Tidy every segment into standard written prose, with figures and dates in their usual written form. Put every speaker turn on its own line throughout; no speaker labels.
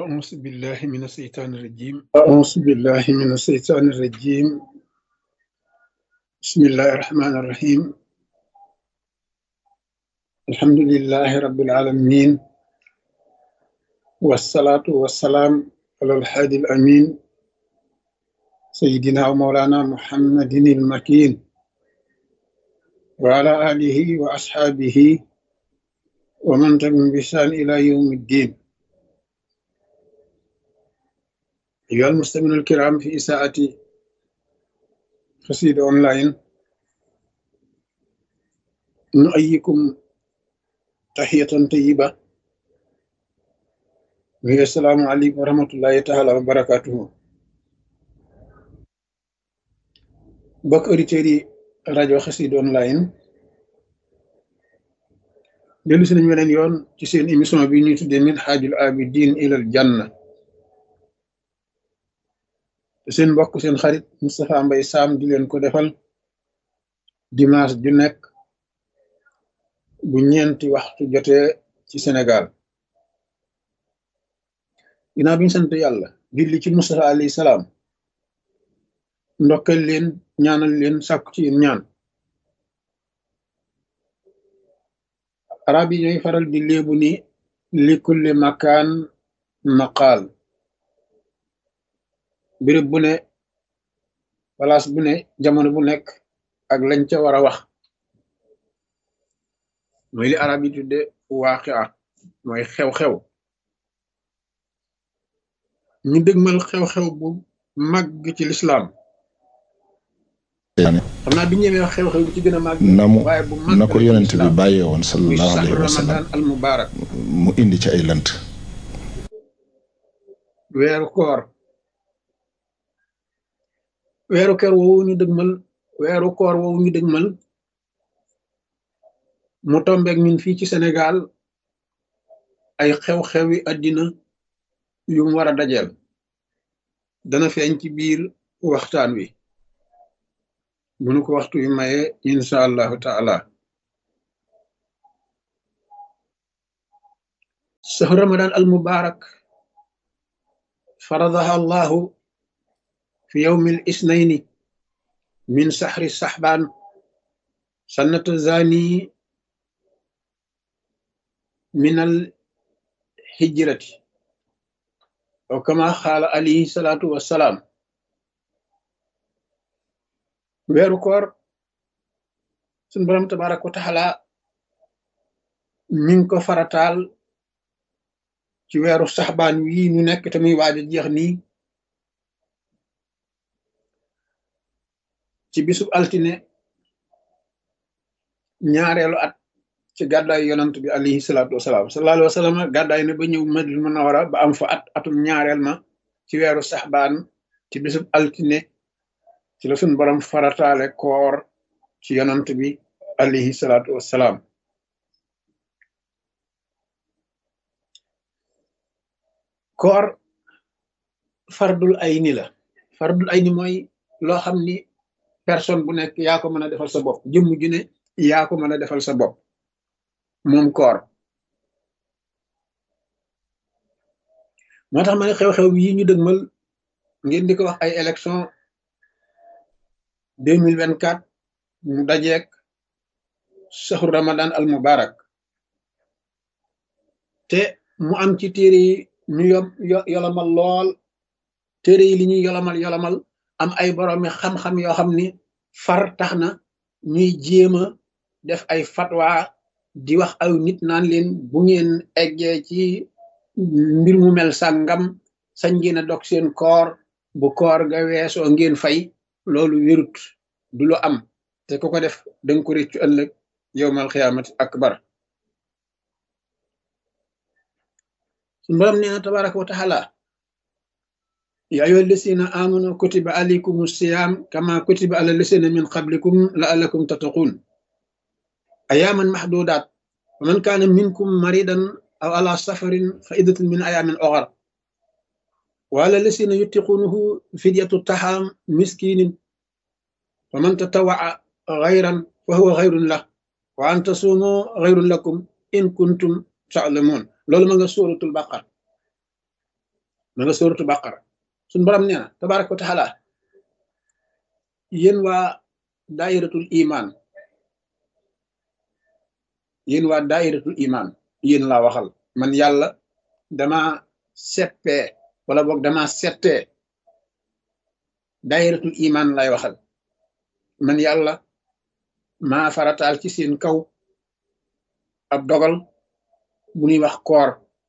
أعوذ بالله من الشيطان الرجيم بسم الله الرحمن الرحيم. الحمد لله رب العالمين، والصلاة والسلام على الحادي الأمين سيدنا ومولانا محمد المكين وعلى آله وأصحابه ومن تبعهم بإحسان إلى يوم الدين. أيها المستمعون الكرام، في إساءة قصيدة أونلاين نؤيكم تحية طيبة وهي السلام عليكم ورحمة الله تعالى وبركاته. بك أوريتيري راديو قصيدة أونلاين dellu si nañu weneen yoon ci seen émission bi ñuy tuddee Minhajul Abidin ilal Janna, te seen mbokk seen xarit Moustapha Mbaye Sam di leen ko defal dimanche ju nekk bu ñeenti waxtu jotee ci Sénégal. ginnaaw bi ñu sant yàlla julli ci Moustapha alayhi salaam, ndokkal leen ñaanal leen sàkku ci yéen ñaan. arab yi ñooy faral di léebu ni li kulli makaan maqaal, béréb bu ne, place bu ne, jamono bu nekk ak lañ ca war a wax. mooy li arab yi tudde waaqia, mooy xew-xew. ñu dëgmal xew-xew bu màgg ci lislaam. xam naa bi ñëwee xew-xew bi ci gën a màgg waaye bu màgg
na ko yonent bi bàyyee woon sallallahu alayhi wa sallam
ramadan al mubarak,
mu indi ci ay lënt.
weeru koor, weeru koor woowu ñu dëgmal, weeru koor woowu ñu dëgmal mu tombeek ñun fii ci Sénégal ay xew-xewi àddina yu mu war a dajeel dana feeñ ci biir waxtaan wi bu nu ko waxtu wi maye insha allahu taala. sahru ramadan al mubarak faradaha allahu fi yawmi al isnayni min sahri sahban sannata zani min al hijrati aw kama xaala alayhi salaatu wassalaam. weeru koor suñu borom tabaraka wa taala mi ngi ko farataal ci weeru saxbaan wii ñu nekk te muy waaj a jeex nii, ci bisub altine ñaareelu at ci gàddaay yonant bi alayhi salaatu wasalaam. sallallahu alayhi wa sallam gàddaay na ba ñëw Madina Munawara ba am fa atum ñaareel ma ci weeru saxbaan ci bisub altine ci la suñu borom farataale koor ci yonant bi alayhi salaatu wassalaam. koor fardul ayni la. fardul ayni mooy loo xam ni personne bu nekk yaa ko mën a defal sa bopp, jëmm ju ne yaa ko mën a defal sa bopp moom koor. moo tax ma ne xew-xew yi ñu dëgmal ngeen di ko wax ay élection 2024 mu dajeek sahru ramadan al mubarak, te mu am ci téere yi ñu yolamal lool. téere yi li ñuy yolamal am ay boroomi xam-xam yoo xam ni far tax na ñuy jéem a def ay fatwa di wax aw nit naan leen bu ngeen eggee ci mbir mu mel sàngam sañ ngeen a dog seen koor, bu koor ga weesoo ngeen fay. loolu wérut, du lu am, te ku ko def danga ko réccu ëllëg yowmal xiyaamati akbar. suñu borom nee na tabaraka wa taala ya ayyuha lasina amanu kutiba alaykum siyam kama kutiba ala lasina min qablikum la'allakum tattaqun ayaman mahdudat wa man kana minkum maridan aw ala safarin fa iddatun min ayamin ukhar wa ala lasina yutiqunahu fidyatu taham miskinin wa man tatawaa xayran fa huwa xayrun lah wa an tasuumu xayrun lakum in kuntum ta'lamun. loolu ma nga suratul baqara. ma nga sóoratu baqara suñ borom nee na tabaraka wa taala yéen waa daayiratul iman yéen waa daayiratul iman yéen laa waxal man yàlla dama seppee wala boog dama settee daayiratul iman lay waxal man yàlla maa farataal ci seen kaw ab dogal bu ñuy wax koor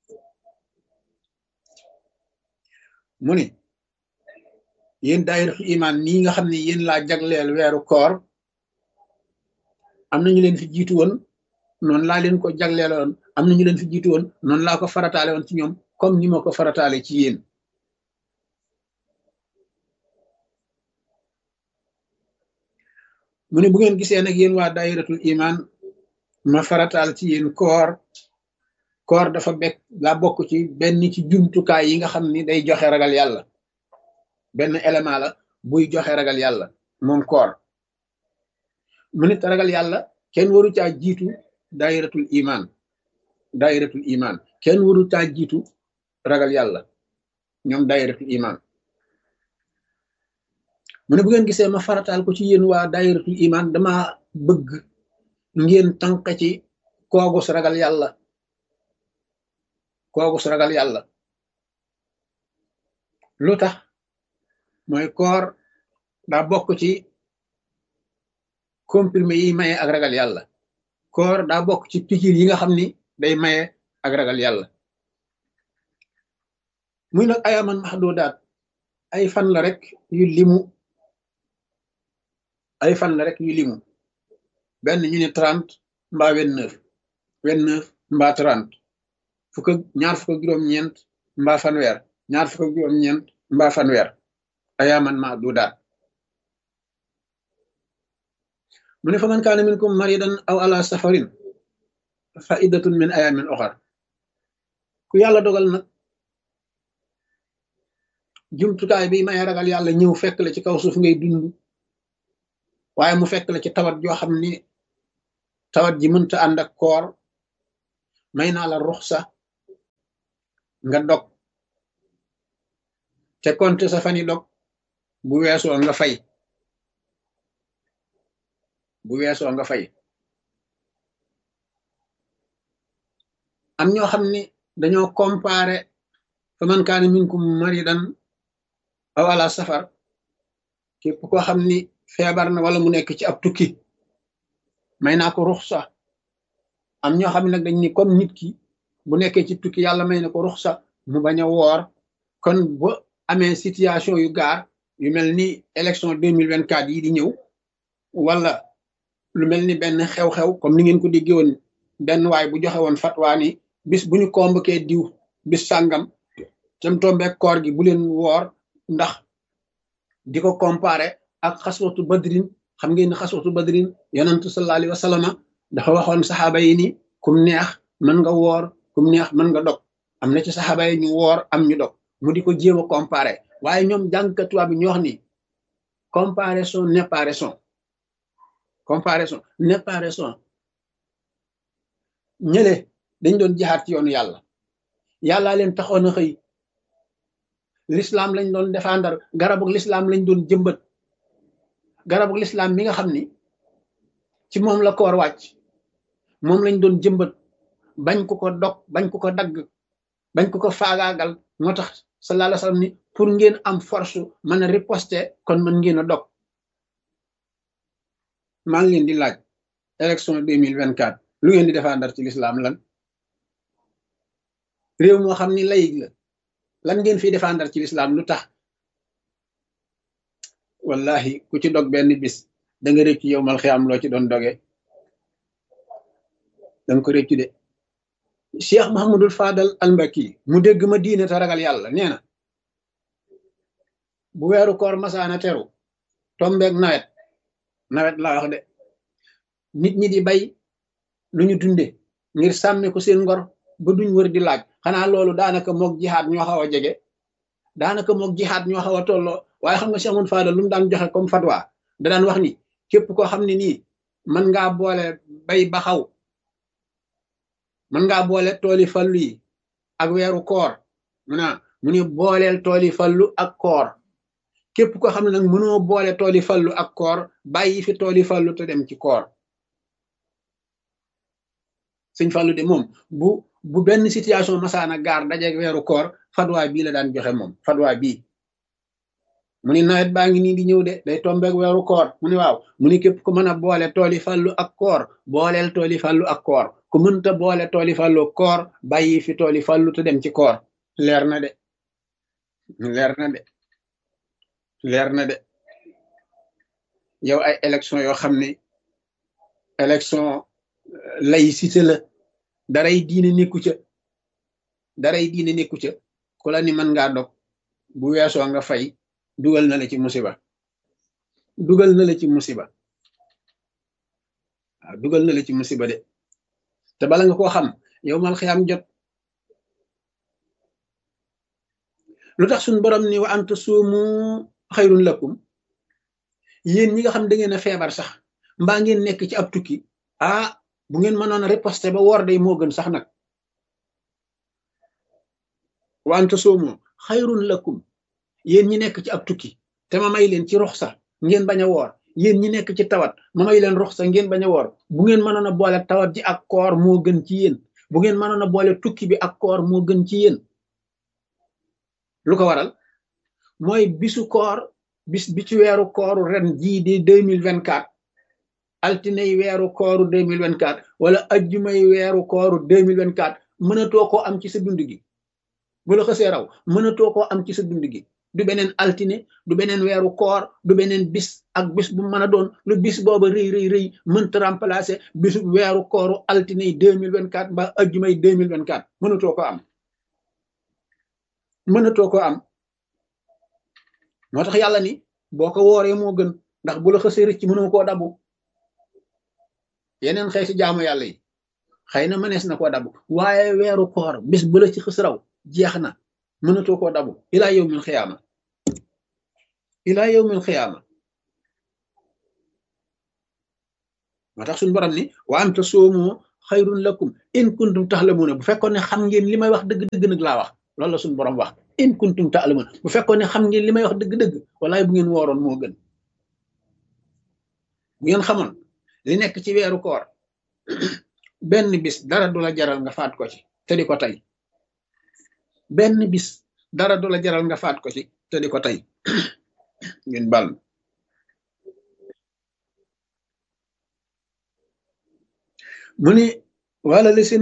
mu ni yéen daayiratul iman nii nga xam ne yéen laa jagleel weeru koor am na ñu leen fi jiitu woon noonu laa leen ko jagleeloon am na ñu leen fi jiitu woon noonu laa ko farataale woon ci ñoom comme ni ma ko farataale ci yéen mu ne bu ngeen gisee nag yéen waa daayiratul iman ma farataal ci yéen koor dafa bekk daa bokk ci benn ci jumtukaay yi nga xam ni day joxe ragal yàlla benn élément la buy joxe ragal yàlla moom koor mu nit ragal yàlla kenn waru caa jiitu daayiratul iman kenn waru caa jiitu ragal yàlla ñoom daayiratul iman mu ne bu ngeen gisee ma farataal ko ci yéen waa daayiratul iman dama bëgg ngeen tànq ci koogus ragal yàlla lu tax mooy koor daa bokk ci comprimé yi maye ak ragal yàlla koor daa bokk ci pikiir yi nga xam ni day maye ak ragal yàlla muy nag ayaman mahdudaat ay fan la rek yu limu benn ñu ne 30 mbaa 29 mbaa 30 ñaar fukk ak juróom-ñeent mbaa fanweer ñaar fukk ak juróom-ñeent mbaa fanweer ayaman mahdudaat mu ne fa man kaana minkum maridan aw ala safarin fa iddatun min ayamin oxar ku yàlla dogal nag jumtukaay bi may ragal yàlla ñëw fekk la ci kaw suuf ngay dund waaye mu fekk la ci tawat joo xam ni tawat ji mënta ànd ak koor may naa la ruxsa nga dog te konte sa fani dog bu weesoo nga fay am ñoo xam ni dañoo comparé fa man kaana minkum maridan aw ala safar képp koo xam ni feebar na wala mu nekk ci ab tukki may naa ko ruxsa am ñoo xam ne nag dañ ni comme nit ki bu nekkee ci tukki yàlla may na ko ruxsa mu bañ a woor kon bu amee situation yu gaar yu mel ni élection 2024 yi di ñëw wala lu mel ni benn xew-xew comme ni ngeen ko déggee woon benn waay bu joxe woon fatwa ni bis bu ñu convoqué diw bis sàngam tam tombeek koor gi bu leen woor ndax di ko comparé ak xaswatu badrin xam ngeen ni xaswatu badrin yonantu sallallahu alayhi wa sallama dafa waxoon saxaaba yi ni kum neex mën nga woor kum neex mën nga dog am na ci saxaaba yi ñu woor am ñu dog mu di ko jéem a comparé waaye ñoom jàngkatuwaa bi ñu wax ni comparaison n'est pas raison ñële dañ doon jihaat ci yoonu yàllaa leen taxoon a xëy l'islam lañ doon défendre garabug l'islam lañ doon jëmbat garabug l'islam mi nga xam ni ci moom la koor wàcc moom lañ doon jëmbat bañ ko ko dog bañ ko ko dagg bañ ko ko faagaagal moo tax sallallahu alayhi wa sallam ni pour ngeen am force mën a riposter kon mën ngeen a dog maa ngi leen di laaj élection 2024 lu ngeen di défendre ci l'islam lan réew moo xam ni laïc la lan ngeen fi défendre ci l'islam lu tax wallahi ku ci dog benn bis da nga rëccu yow mal xiyaam loo ci doon doge danga ko rëccu de Cheikh Mahamadul Fadal al-Mbaki mu dégg ma diine te ragal yàlla nee na bu weeru koor masaana teru tombeeg nawet laa wax de nit ñi di bay lu ñu dunde ngir sàmme ko seen ngor ba duñ wër di laaj xanaa loolu daanaka moog jihaad ñoo xaw a jege ñoo xaw a tolloo waaye xam nga Cheikh Mahamadul Fadal lu mu daan joxe comme fatwa da daan wax ni képp koo xam ne nii mën ngaa boole bay ba xaw mën ngaa boole tooli fallu yi ak weeru koor mu ni booleel tooli fallu ak koor képp ko xam ne nag mënoo boole tooli fallu ak koor bàyyi fi tooli fallu te dem ci koor sëñ Fallu de moom bu benn situation masaana gaar dajeeg weeru koor fatwa bii la daan joxe moom fatwa bii mu ni nawet baa ngi nii di ñëw de day tombeeg weeru koor mu ni waaw mu ni képp ku mën a boole tooli fallu ak koor booleel tooli fallu ak koor ku mënta boole tooli fallu koor bàyyi fi tooli fallu te dem ci koor leer na de leer na de leer na de yow ay élection yoo xam ne élection laïcité la daray diine nekku ca daray diine nekku ca ku la ni mën ngaa dog bu weesoo nga fay dugal na la ci musiba dugal na la ci musiba waaw dugal na la ci musiba de te bala nga koo xam yow mal xiyaam jot lu tax suñ borom ni wa anta suumu xayrun lakum yéen ñi nga xam da ngeen a feebar sax mbaa ngeen nekk ci ab tukki bu ngeen mënoon a riposte ba woor day moo gën sax nag wa anta suumu xayrun lakum yéen ñi nekk ci ab tukki te ma may leen ci ruxsa ngeen bañ a woor yéen ñi nekk ci tawat ma may leen ruxsa ngeen bañ a woor bu ngeen mënoon a boole tawat ji ak koor moo gën ci yéen bu ngeen mënoon a boole tukki bi ak koor moo gën ci yéen lu ko waral mooy bisu koor bis bi ci weeru kooru ren jii di 2024 altinay weeru kooru 2024 wala ajjumay weeru kooru 2024 mënatoo koo am ci sa dund gi bu la xësee raw mënatoo koo am ci sa dund gi du beneen altine du beneen weeru koor du beneen bis ak bis bu mën a doon lu bis booba rëy mënta remplacer bisu weeru kooru altine 2024 mbaa ajjumay 2024 mënatoo ko am mënatoo ko am moo tax yàlla ni boo ko wooree moo gën ndax bu la xësee rëcc mënoo koo dabu yeneen xëy si jaamu yàlla yi xëy na mënees na koo dabu waaye weeru koor bis bu la ci xës raw jeex na mënatoo koo dabu ilaa yawmil xiyaama ilaa yawmil xiyaama moo tax suñu borom ni wa anta soomu xayrun lakum in kuntum taxlamuuna bu fekkoon ne xam ngeen li may wax dëgg-dëgg nag laa wax loolu la suñu borom wax in kuntum taxlamuuna bu fekkoon ne xam ngeen li may wax dëgg-dëgg walaay bu ngeen wooroon moo gën bu ngeen xamoon li nekk ci weeru koor benn bis dara du la jaral nga faat ko ci te di ko tey benn bis dara du la jaral nga faat ko ci te di ko tey ngeen bal mu ni wala li